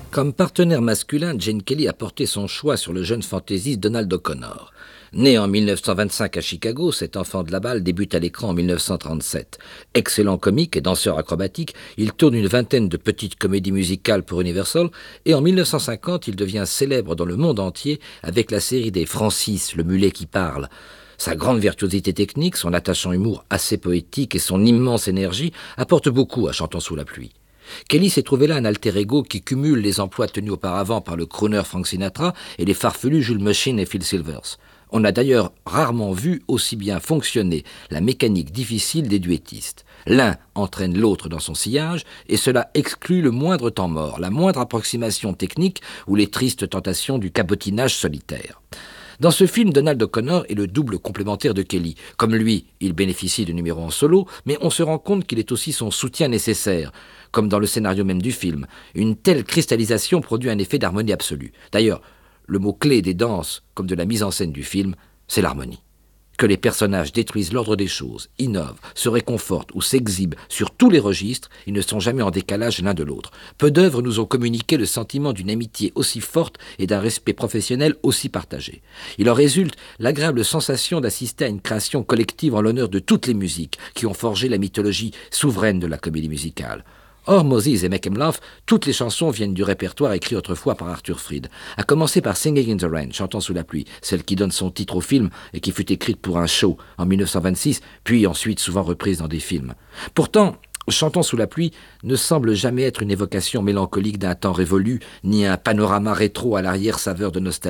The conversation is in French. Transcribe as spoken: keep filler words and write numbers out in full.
Comme partenaire masculin, Gene Kelly a porté son choix sur le jeune fantaisiste Donald O'Connor. Né en mille neuf cent vingt-cinq à Chicago, cet enfant de la balle débute à l'écran en mille neuf cent trente-sept. Excellent comique et danseur acrobatique, il tourne une vingtaine de petites comédies musicales pour Universal et en mille neuf cent cinquante, il devient célèbre dans le monde entier avec la série des Francis, le mulet qui parle. Sa grande virtuosité technique, son attachant humour assez poétique et son immense énergie apportent beaucoup à Chantons sous la pluie. Kelly s'est trouvé là un alter ego qui cumule les emplois tenus auparavant par le crooner Frank Sinatra et les farfelus Jules Machine et Phil Silvers. On a d'ailleurs rarement vu aussi bien fonctionner la mécanique difficile des duettistes. L'un entraîne l'autre dans son sillage et cela exclut le moindre temps mort, la moindre approximation technique ou les tristes tentations du cabotinage solitaire. Dans ce film, Donald O'Connor est le double complémentaire de Kelly. Comme lui, il bénéficie de numéros en solo, mais on se rend compte qu'il est aussi son soutien nécessaire, comme dans le scénario même du film. Une telle cristallisation produit un effet d'harmonie absolue. D'ailleurs, le mot-clé des danses, comme de la mise en scène du film, c'est l'harmonie. Que les personnages détruisent l'ordre des choses, innovent, se réconfortent ou s'exhibent sur tous les registres, ils ne sont jamais en décalage l'un de l'autre. Peu d'œuvres nous ont communiqué le sentiment d'une amitié aussi forte et d'un respect professionnel aussi partagé. Il en résulte l'agréable sensation d'assister à une création collective en l'honneur de toutes les musiques qui ont forgé la mythologie souveraine de la comédie musicale. Hors Moses et Make 'Em Laugh, toutes les chansons viennent du répertoire écrit autrefois par Arthur Freed, à commencer par Singing in the Rain, Chantons sous la pluie, celle qui donne son titre au film et qui fut écrite pour un show en mille neuf cent vingt-six, puis ensuite souvent reprise dans des films. Pourtant, Chantons sous la pluie ne semble jamais être une évocation mélancolique d'un temps révolu, ni un panorama rétro à l'arrière saveur de nostalgie.